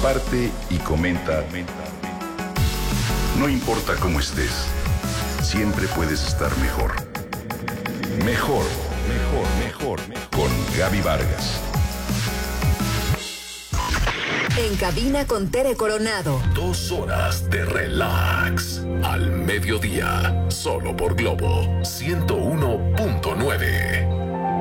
comparte y comenta. No importa cómo estés, siempre puedes estar mejor. Mejor, mejor, mejor, mejor. Con Gaby Vargas. En cabina con Tere Coronado. 2 horas de relax. Al mediodía. Solo por Globo 101.9.